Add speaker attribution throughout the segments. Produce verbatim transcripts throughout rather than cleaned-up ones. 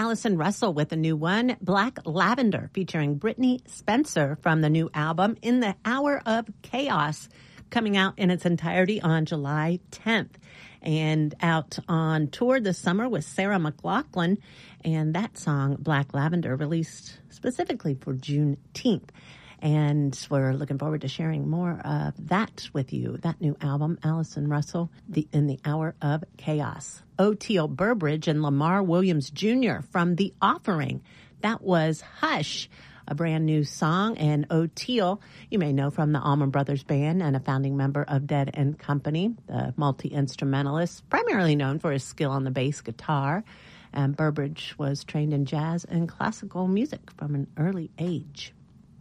Speaker 1: Allison Russell with a new one, Black Lavender, featuring Brittany Spencer from the new album In the Hour of Chaos, coming out in its entirety on July tenth. And out on tour this summer with Sarah McLachlan, and that song, Black Lavender, released specifically for Juneteenth. And we're looking forward to sharing more of that with you. That new album, Allison Russell, the, In the Hour of Chaos. Oteil Burbridge and Lamar Williams Junior from The Offering. That was Hush, a brand new song. And Oteil, you may know from the Allman Brothers Band and a founding member of Dead and Company, the multi-instrumentalist, primarily known for his skill on the bass guitar. And Burbridge was trained in jazz and classical music from an early age.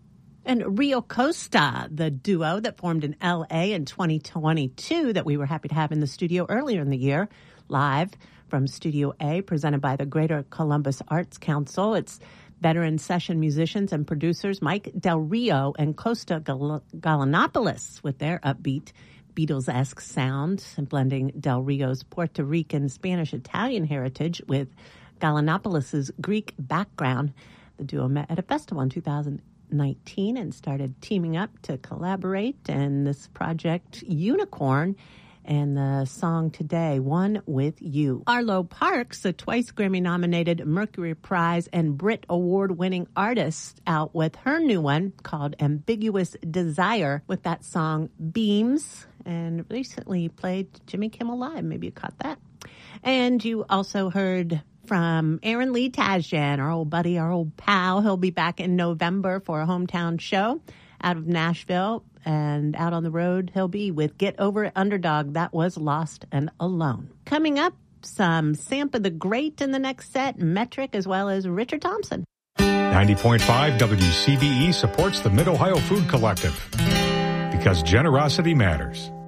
Speaker 1: And Rio Costa, the duo that formed in L A in twenty twenty-two that we were happy to have in the studio earlier in the year, live from Studio A, presented by the Greater Columbus Arts Council. It's veteran session musicians and producers Mike Del Rio and Costa Gal- Galanopoulos with their upbeat Beatles-esque sound, and blending Del Rio's Puerto Rican, Spanish, Italian heritage with Galanopoulos' Greek background. The duo met at a festival in two thousand nineteen and started teaming up to collaborate, and this project, Unicorn, and the song today, One With You. Arlo Parks, a twice Grammy-nominated Mercury Prize and Brit Award-winning artist, out with her new one called Ambiguous Desire with that song Beams, and recently played Jimmy Kimmel Live. Maybe you caught that. And you also heard from Aaron Lee Tasjan, our old buddy, our old pal. He'll be back in November for a hometown show out of Nashville. And out on the road, he'll be with Get Over It Underdog. That was Lost and Alone. Coming up, some Sampa the Great in the next set, Metric, as well as Richard Thompson.
Speaker 2: ninety point five W C B E supports the Mid-Ohio Food Collective because generosity matters.